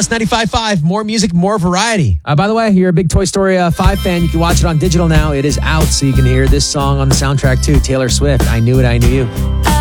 Kiss 95.5. More music, more variety. By the way, you're a big Toy Story 5 fan. You can watch it on digital now. It is out, so you can hear this song on the soundtrack too. Taylor Swift, I Knew It, I Knew You.